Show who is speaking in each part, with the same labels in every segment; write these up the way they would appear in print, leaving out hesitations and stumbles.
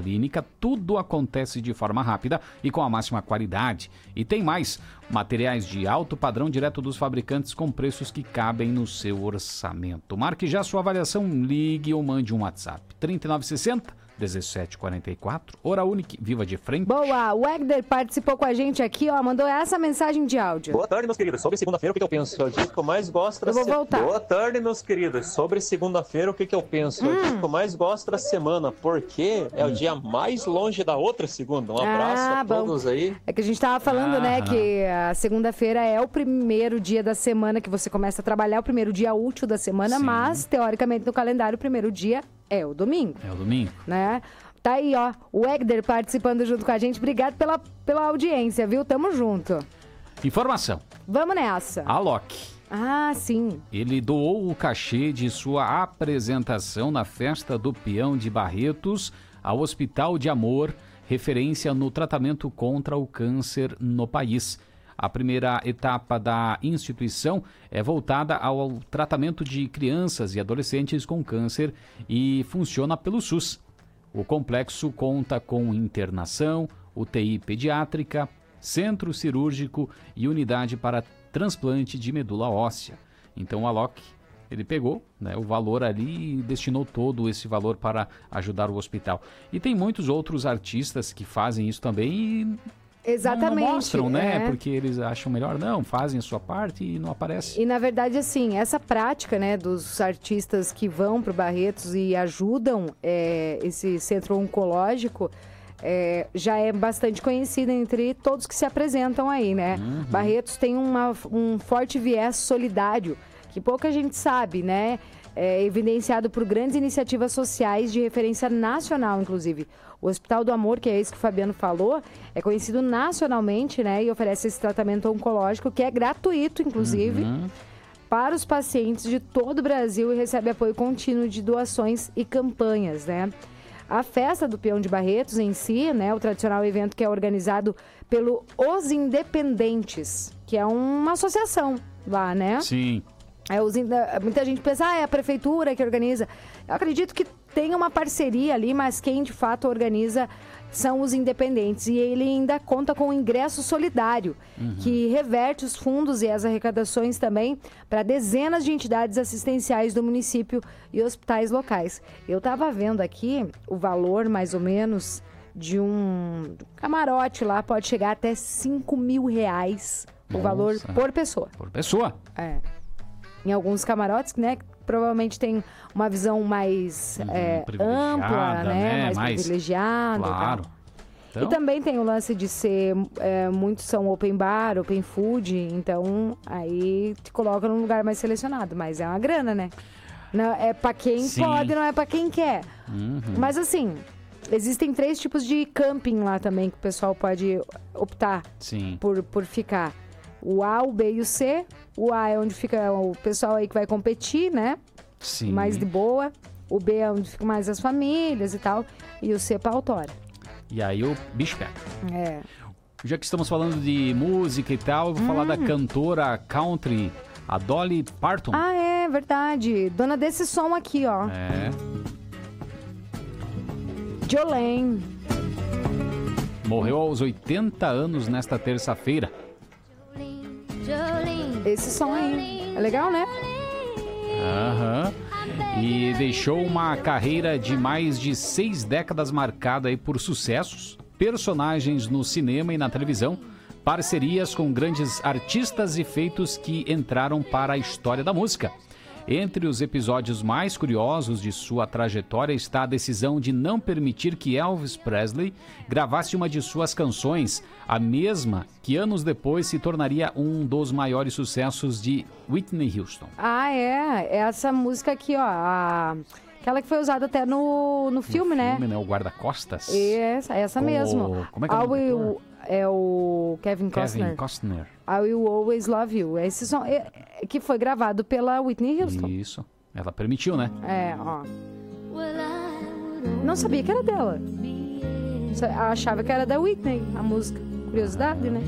Speaker 1: clínica, tudo acontece de forma rápida e com a máxima qualidade. E tem mais, materiais de alto padrão direto dos fabricantes com preços que cabem no seu orçamento. Marque já sua avaliação, ligue ou mande um WhatsApp. 3960-1744, Hora Unique, viva de frente.
Speaker 2: Boa, o Egder participou com a gente aqui, ó, mandou essa mensagem de áudio.
Speaker 3: Boa tarde, meus queridos. Sobre segunda-feira, o que eu penso? É o dia que eu mais gosto da
Speaker 2: Eu vou voltar.
Speaker 3: Boa tarde, meus queridos. Sobre segunda-feira, o que eu penso? É o dia que eu mais gosto da semana, porque é o dia mais longe da outra segunda. Um abraço a todos aí.
Speaker 2: É que a gente tava falando, né, que a segunda-feira é o primeiro dia da semana que você começa a trabalhar, o primeiro dia útil da semana,
Speaker 1: Sim.
Speaker 2: mas, teoricamente, no calendário, o primeiro dia é o domingo.
Speaker 1: É o domingo.
Speaker 2: Né? Tá aí, ó, o Egder participando junto com a gente. Obrigado pela audiência, viu? Tamo junto.
Speaker 1: Informação.
Speaker 2: Vamos nessa.
Speaker 1: Alok.
Speaker 2: Ah, sim.
Speaker 1: Ele doou o cachê de sua apresentação na festa do Peão de Barretos ao Hospital de Amor, referência no tratamento contra o câncer no país. A primeira etapa da instituição é voltada ao tratamento de crianças e adolescentes com câncer e funciona pelo SUS. O complexo conta com internação, UTI pediátrica, centro cirúrgico e unidade para transplante de medula óssea. Então o Alok, ele pegou, né, o valor ali e destinou todo esse valor para ajudar o hospital. E tem muitos outros artistas que fazem isso também e
Speaker 2: Exatamente.
Speaker 1: não mostram, né?
Speaker 2: É.
Speaker 1: Porque eles acham melhor, não, fazem a sua parte e não aparece.
Speaker 2: E na verdade, assim, essa prática, né, dos artistas que vão pro Barretos e ajudam esse centro oncológico já é bastante conhecida entre todos que se apresentam aí, né?
Speaker 1: Uhum.
Speaker 2: Barretos tem um forte viés solidário, que pouca gente sabe, né? É evidenciado por grandes iniciativas sociais de referência nacional, inclusive. O Hospital do Amor, que é isso que o Fabiano falou, é conhecido nacionalmente, né? E oferece esse tratamento oncológico, que é gratuito, inclusive, para os pacientes de todo o Brasil e recebe apoio contínuo de doações e campanhas, né? A festa do Peão de Barretos em si, né? O tradicional evento que é organizado pelo Os Independentes, que é uma associação lá, né?
Speaker 1: Sim.
Speaker 2: Muita gente pensa, é a prefeitura que organiza. Eu acredito que tem uma parceria ali, mas quem de fato organiza são os independentes. E ele ainda conta com o ingresso solidário, que reverte os fundos e as arrecadações também para dezenas de entidades assistenciais do município e hospitais locais. Eu estava vendo aqui o valor, mais ou menos, de um camarote lá, pode chegar até R$5.000 o valor por pessoa.
Speaker 1: Por pessoa?
Speaker 2: É. Em alguns camarotes, né, provavelmente tem uma visão mais ampla, né, mais privilegiada.
Speaker 1: Claro.
Speaker 2: E tal.
Speaker 1: Então...
Speaker 2: E também tem o lance de ser, muitos são open bar, open food, então aí te coloca num lugar mais selecionado, mas é uma grana, né? Não, é pra quem pode, não é pra quem quer. Mas assim, existem 3 tipos de camping lá também que o pessoal pode optar por ficar. O A, o B e o C. O A é onde fica o pessoal aí que vai competir, né?
Speaker 1: Sim.
Speaker 2: Mais de boa. O B é onde ficam mais as famílias e tal. E o C pra autora.
Speaker 1: E aí o bicho pega.
Speaker 2: É.
Speaker 1: Já que estamos falando de música e tal, eu vou falar da cantora country, a Dolly Parton.
Speaker 2: Ah, é verdade. Dona desse som aqui, ó.
Speaker 1: É.
Speaker 2: Jolene.
Speaker 1: Morreu aos 80 anos nesta terça-feira.
Speaker 2: Esse som aí. É legal, né?
Speaker 1: Aham. E deixou uma carreira de mais de 6 décadas marcada aí por sucessos, personagens no cinema e na televisão, parcerias com grandes artistas e feitos que entraram para a história da música. Entre os episódios mais curiosos de sua trajetória está a decisão de não permitir que Elvis Presley gravasse uma de suas canções, a mesma que anos depois se tornaria um dos maiores sucessos de Whitney Houston.
Speaker 2: Ah, é. Essa música aqui, ó. Aquela que foi usada até no filme, né?
Speaker 1: O Guarda-Costas.
Speaker 2: Essa mesmo.
Speaker 1: Como é que é o nome?
Speaker 2: É o Kevin Costner. I Will Always Love You. Esse som que foi gravado pela Whitney Houston.
Speaker 1: Isso. Ela permitiu, né?
Speaker 2: É, ó. Não sabia que era dela. Achava que era da Whitney, a música. Curiosidade, né?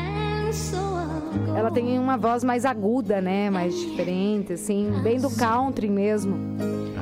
Speaker 2: Ela tem uma voz mais aguda, né? Mais diferente, assim. Bem do country mesmo.